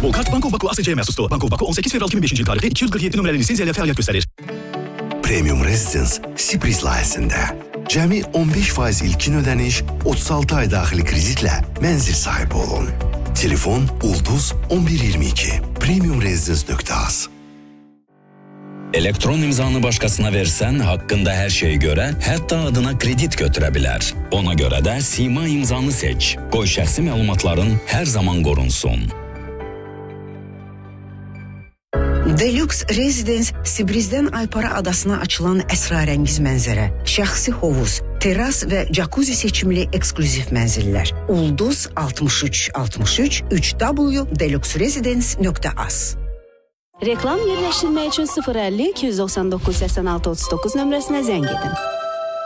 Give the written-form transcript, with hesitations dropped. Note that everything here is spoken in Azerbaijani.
Bu kart Bank of Baku ASC'ye məxsusdur. Bank of Baku 18 fevral 2005 il tarixli 247 nömrəli lisenziya ilə fəaliyyət göstərir. Premium Residence Sibris layihəsində cəmi 15% ilkin ödəniş, 36 ay daxili kreditlə mənzil sahibi olun. Telefon Ulduz 1122 premiumresidence.az. Elektron imzanı başkasına versen hakkında her şeye göre hatta adına kredit götürə bilər. Ona göre de Sima imzanı seç. Qoy şəxsi məlumatların her zaman qorunsun. Deluxe Residence Sibrizdən Aypara adasına açılan əsrarəngiz mənzərə, şəxsi hovuz, teras və jacuzzi seçimli eksklüziv mənzillər. Ulduz 6363 www.deluxeresidence.az. Reklam yerləşdirmək üçün 050 299 86 39 nömrəsinə zəng edin.